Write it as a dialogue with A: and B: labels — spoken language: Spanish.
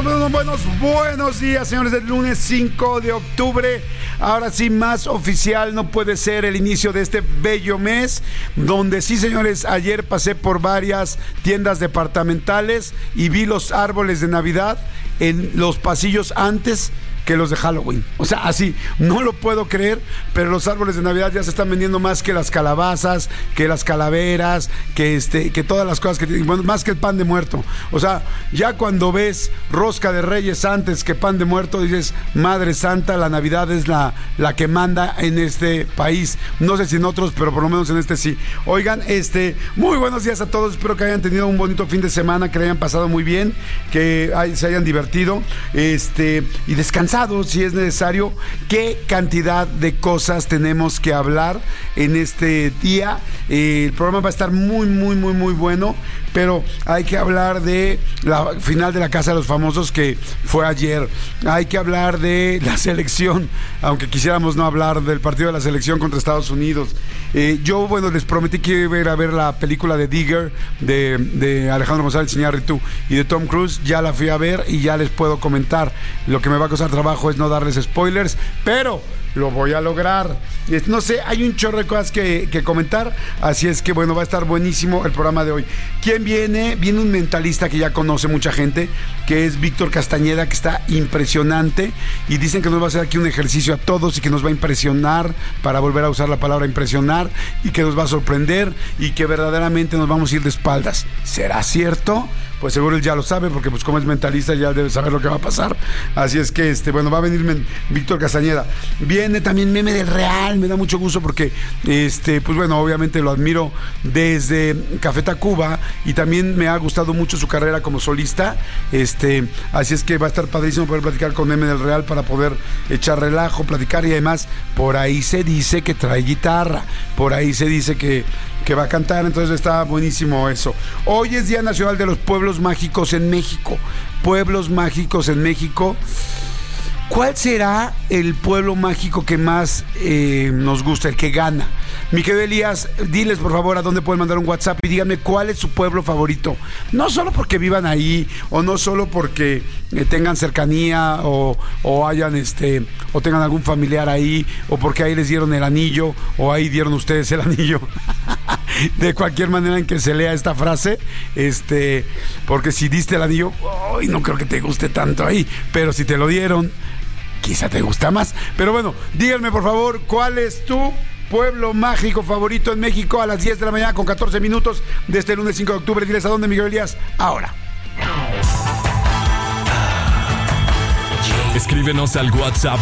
A: Buenos días, señores, del lunes 5 de octubre. Ahora sí, más oficial no puede ser el inicio de este bello mes, donde sí, señores, ayer pasé por varias tiendas departamentales y vi los árboles de Navidad en los pasillos antes que los de Halloween. O sea, así, no lo puedo creer, pero los árboles de Navidad ya se están vendiendo más que las calabazas, que las calaveras, que todas las cosas bueno, más que el pan de muerto. O sea, ya cuando ves rosca de Reyes antes que pan de muerto, dices, Madre Santa, la Navidad es la que manda en este país. No sé si en otros, pero por lo menos en este sí. Oigan, muy buenos días a todos. Espero que hayan tenido un bonito fin de semana, que le hayan pasado muy bien, que se hayan divertido, y descansado si es necesario. Qué cantidad de cosas tenemos que hablar en este día. El programa va a estar muy, muy, muy, muy bueno, pero hay que hablar de la final de la Casa de los Famosos que fue ayer. Hay que hablar de la selección, aunque quisiéramos no hablar del partido de la selección contra Estados Unidos. Yo, bueno, les prometí que iba a ir a ver la película de Digger de Alejandro González Iñárritu y de Tom Cruise. Ya la fui a ver y ya les puedo comentar. Lo que me va a costar trabajo es no darles spoilers, pero lo voy a lograr. No sé, hay un chorro de cosas que comentar, así es que bueno, va a estar buenísimo el programa de hoy. ¿Quién viene? Viene un mentalista que ya conoce mucha gente, que es Víctor Castañeda, que está impresionante, y dicen que nos va a hacer aquí un ejercicio a todos y que nos va a impresionar, para volver a usar la palabra impresionar, y que nos va a sorprender y que verdaderamente nos vamos a ir de espaldas. ¿Será cierto? Pues seguro él ya lo sabe, porque pues como es mentalista ya debe saber lo que va a pasar. Así es que bueno, va a venir Víctor Castañeda. Viene también Meme del Real, me da mucho gusto porque pues bueno, obviamente lo admiro desde Café Tacuba y también me ha gustado mucho su carrera como solista. Así es que va a estar padrísimo poder platicar con Meme del Real para poder echar relajo, platicar, y además por ahí se dice que trae guitarra, por ahí se dice que va a cantar, entonces está buenísimo eso. Hoy es Día Nacional de los Pueblos Mágicos en México. Pueblos mágicos en México. ¿Cuál será el pueblo mágico que más nos gusta, el que gana? Mi querido Elías, diles por favor a dónde pueden mandar un WhatsApp y díganme cuál es su pueblo favorito. No solo porque vivan ahí, o no solo porque tengan cercanía, o hayan o tengan algún familiar ahí, o porque ahí les dieron el anillo, o ahí dieron ustedes el anillo. De cualquier manera en que se lea esta frase, porque si diste el anillo, no creo que te guste tanto ahí, pero si te lo dieron, quizá te gusta más. Pero bueno, díganme por favor, ¿cuál es tu pueblo mágico favorito en México? A las 10 de la mañana con 14 minutos de este lunes 5 de octubre. Diles a dónde, Miguel Elías, ahora.
B: Escríbenos al WhatsApp